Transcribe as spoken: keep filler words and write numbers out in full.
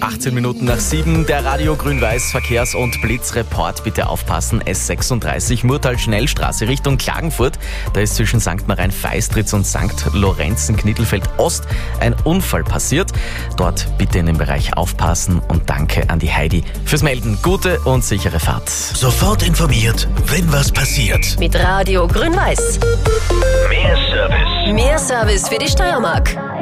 achtzehn Minuten nach sieben. Der Radio Grün-Weiß Verkehrs- und Blitzreport. Bitte aufpassen. S sechsunddreißig Murtal-Schnellstraße Richtung Klagenfurt. Da ist zwischen Sankt Marien-Feistritz und Sankt Lorenzen-Knittelfeld-Ost ein Unfall passiert. Dort bitte in dem Bereich aufpassen und danke an die Heidi fürs Melden. Gute und sichere Fahrt. Sofort informiert, wenn was passiert. Mit Radio Grün-Weiß. Mehr Service. Mehr Service für die Steiermark.